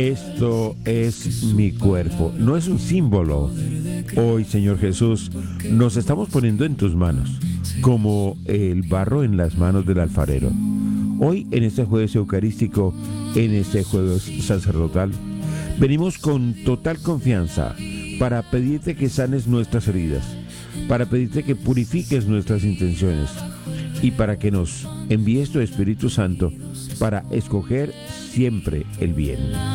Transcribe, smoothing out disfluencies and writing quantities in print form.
Esto es mi cuerpo. No es un símbolo. Hoy, Señor Jesús, nos estamos poniendo en tus manos, como el barro en las manos del alfarero. Hoy, en este jueves eucarístico, en este jueves sacerdotal, venimos con total confianza para pedirte que sanes nuestras heridas, para pedirte que purifiques nuestras intenciones y para que nos envíes tu Espíritu Santo para escoger siempre el bien.